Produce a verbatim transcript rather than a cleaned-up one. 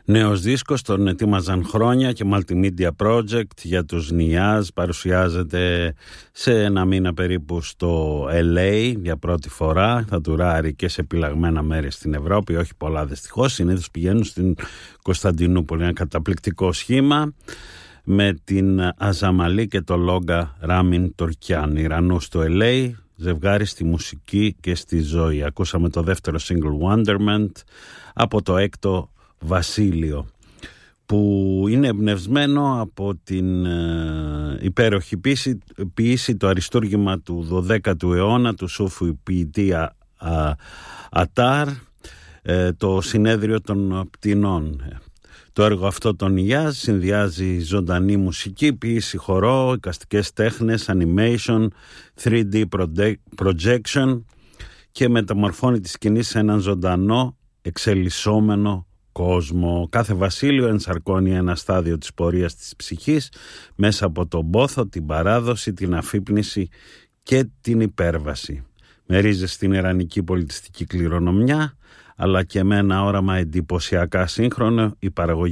Νέος δίσκος, τον ετοίμαζαν χρόνια και Multimedia Project για τους Νιάζ. Παρουσιάζεται σε ένα μήνα περίπου στο ελ έι για πρώτη φορά. Θα τουράρει και σε επιλαγμένα μέρη στην Ευρώπη, όχι πολλά δυστυχώς. Συνήθως πηγαίνουν στην Κωνσταντινούπολη, ένα καταπληκτικό σχήμα με την Αζαμαλή και το Λόγκα Ράμιν Τουρκιάν, Ιρανούς στο ελ έι, ζευγάρι στη μουσική και στη ζωή. Ακούσαμε το δεύτερο single Wonderment από το έκτο Βασίλειο, που είναι εμπνευσμένο από την ε, υπέροχη ποίηση, ποίηση, το αριστούργημα του δωδέκατου αιώνα του Σούφου ποιητή α, α, Ατάρ, ε, το συνέδριο των πτηνών. Το έργο αυτό των Νιάζ συνδυάζει ζωντανή μουσική, ποίηση χορό, εικαστικές τέχνες, animation, θρι ντι projection και μεταμορφώνει τη σκηνή σε έναν ζωντανό εξελισσόμενο κόσμο. Κάθε βασίλειο ενσαρκώνει ένα στάδιο της πορείας της ψυχής μέσα από τον πόθο, την παράδοση, την αφύπνιση και την υπέρβαση. Με ρίζες στην ιρανική πολιτιστική κληρονομιά, αλλά και με ένα όραμα εντυπωσιακά σύγχρονο, η παραγωγή